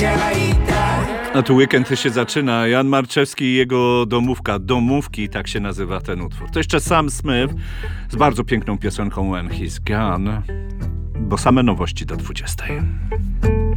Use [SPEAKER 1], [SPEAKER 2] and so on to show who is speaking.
[SPEAKER 1] działa i tak.
[SPEAKER 2] A tu weekend się zaczyna. Jan Marczewski i jego domówka. Domówki, tak się nazywa ten utwór. To jeszcze Sam Smith z bardzo piękną piosenką When He's Gone, bo same nowości do 20.